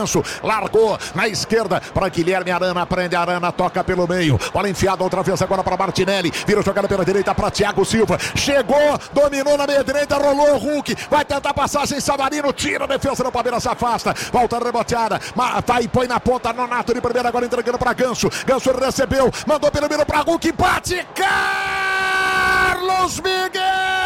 Largou na esquerda para Guilherme Arana, prende Arana, toca pelo meio, bola enfiada outra vez agora para Martinelli, vira jogada pela direita para Thiago Silva, chegou, dominou na meia direita, rolou o Hulk, vai tentar passagem, Savarino, tira a defesa do Palmeiras, se afasta, volta reboteada, vai, põe na ponta, Nonato de primeira, agora entregando para Ganso, Ganso recebeu, mandou pelo meio para Hulk, bate, Carlos Miguel!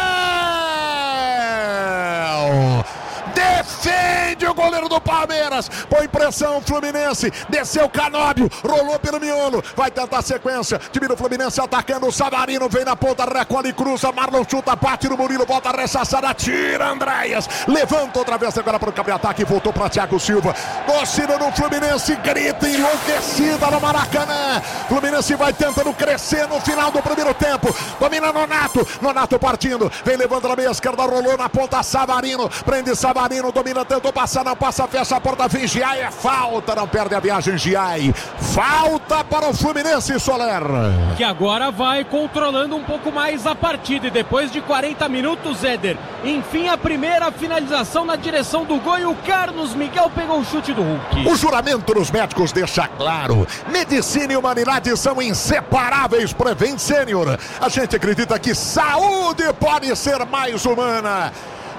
Defende o goleiro do Palmeiras, põe pressão Fluminense, desceu Canóbio, rolou pelo miolo, vai tentar a sequência, time do Fluminense atacando, o Savarino vem na ponta, recolhe, cruza, Marlon chuta, bate no Murilo, volta rechaçada, tira Andréas, levanta outra vez agora para o campo de ataque, voltou para Thiago Silva, torcida do Fluminense grita enlouquecida no Maracanã, Fluminense vai tentando crescer no final do primeiro tempo, domina Nonato partindo, vem levando na meia esquerda, rolou na ponta, Savarino, prende Savarino, domina, tentou passar, não passa, fecha a porta, vem Giai, é falta, não perde a viagem Giai, falta para o Fluminense, Soler. Que agora vai controlando um pouco mais a partida e depois de 40 minutos, Éder, enfim a primeira finalização na direção do gol e o Carlos Miguel pegou o chute do Hulk. O juramento dos médicos deixa claro, medicina e humanidade são inseparáveis, Prevent Sênior, a gente acredita que saúde pode ser mais humana.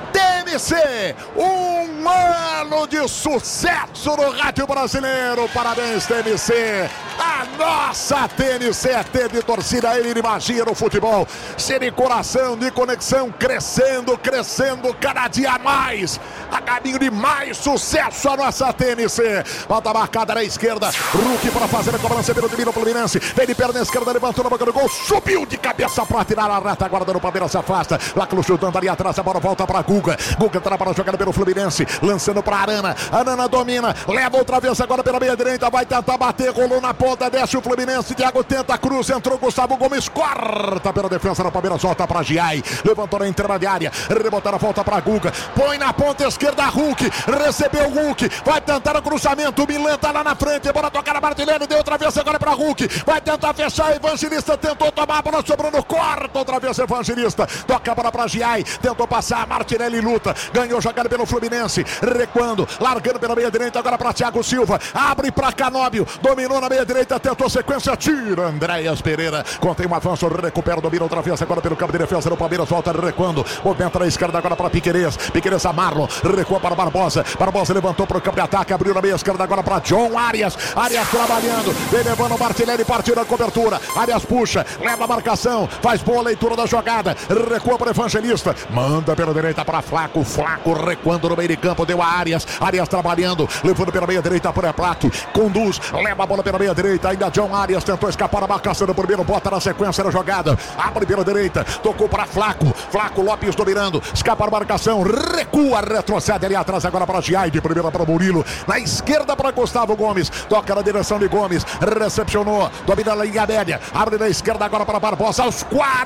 TMC, um ano de sucesso no rádio brasileiro, parabéns TMC, a nossa TMC teve torcida, ele imagina o futebol, ser de coração, de conexão, crescendo cada dia mais, a caminho de mais sucesso a nossa TMC, volta marcada na esquerda, Hulk para fazer a cobrança pelo time do Fluminense, vem de perna esquerda, levantou na boca do gol, subiu de cabeça para tirar a retaguarda do Palmeiras, se afasta, Láculo chutando ali atrás, a bola volta para Guga entra para a jogada pelo Fluminense, lançando para Arana domina, leva outra vez agora pela meia direita, vai tentar bater, rolou na ponta, desce o Fluminense, Thiago tenta, cruz, entrou Gustavo Gomes, corta pela defesa do Palmeiras, volta para Giai, levantou na entrada de área, rebotaram, volta para Guga, põe na ponta esquerda Hulk, recebeu o Hulk, vai tentar o cruzamento, o Milan tá lá na frente, bora tocar na Martinelli, deu outra vez agora para Hulk, vai tentar fechar, Evangelista tentou tomar a bola, sobrando, corta outra vez Evangelista, toca a bola para Giai, tentou passar, Martinelli luta, ganhou jogada pelo Fluminense, recuando, largando pela meia direita, agora para Thiago Silva, abre para Canóbio, dominou na meia direita, tentou sequência, tira Andréas Pereira, contém um avanço, recupera, domina outra vez agora pelo campo de defesa do Palmeiras, volta recuando, movimenta na esquerda agora para Piquerez a Marlon, recua para Barbosa levantou para o campo de ataque, abriu na meia esquerda agora para John Arias trabalhando, vem levando o Martinelli, partiu na cobertura, Arias puxa, leva a marcação, faz boa leitura da jogada, recua para Evangelista, manda pela direita para Flaco recuando no meio de campo, deu a Arias trabalhando, levando pela meia direita para Plato, conduz, leva a bola pela meia direita, ainda John Arias tentou escapar a marcação do primeiro, bota na sequência da jogada, abre pela direita, tocou para Flaco Lopes dominando, escapa a marcação, recua, retrocede ali atrás agora para Giai, de primeira para Murilo, na esquerda para Gustavo Gomes, toca na direção de Gomes, recepcionou, domina na linha média, abre na esquerda agora para Barbosa, aos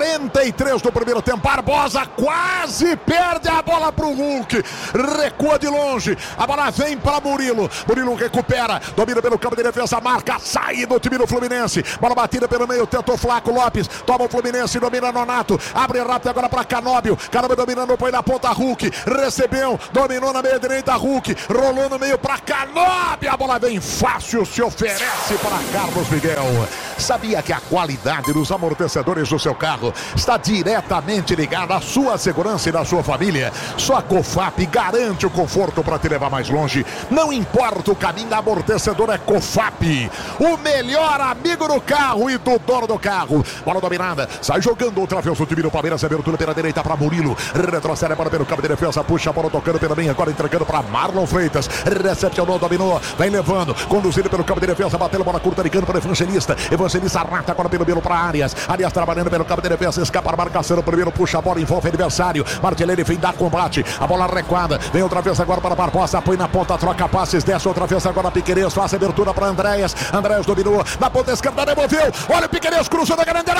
43 do primeiro tempo, Barbosa quase perde a bola pro Hulk, recua de longe, a bola vem para Murilo recupera, domina pelo campo de defesa, marca, sai do time do Fluminense, bola batida pelo meio, tentou Flaco Lopes, toma o Fluminense, domina Nonato, abre rápido agora para Canóbio dominando, põe na ponta Hulk, recebeu, dominou na meia direita Hulk, rolou no meio para Canóbio, a bola vem fácil, se oferece para Carlos Miguel. Sabia que a qualidade dos amortecedores do seu carro está diretamente ligada à sua segurança e da sua família? Só a Cofap garante o conforto para te levar mais longe. Não importa o caminho, amortecedor é Cofap, o melhor amigo do carro e do dono do carro. Bola dominada, sai jogando outra vez o time do Palmeiras, abertura pela direita para Murilo, retrocede a bola pelo campo de defesa, puxa a bola tocando pela linha, agora entregando para Marlon Freitas, recepcionou, dominou, vem levando, conduzido pelo campo de defesa, batendo bola curta de cano para Evangelista arrata agora pelo meio para Arias trabalhando pelo campo de defesa, escapa a marcação, o primeiro puxa a bola, envolve o adversário, Martinelli vem dar combate, a bola recuada, vem outra vez agora para Barbosa, põe na ponta, troca passes, desce outra vez agora Piquerez, faz abertura para Andréas dominou, na ponta esquerda devolveu, olha o Piquerez, cruzou na grande área,